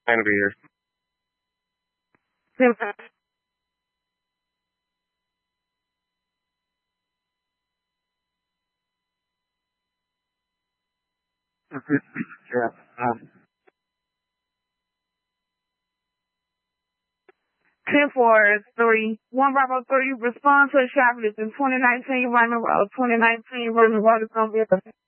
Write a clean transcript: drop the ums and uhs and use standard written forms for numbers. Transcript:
Plan to be here. 10. Yeah. 10-4-3. 1 Bravo 3. Respond to a shoplifting. 2019 Running Road. 2019 Running Road is going to be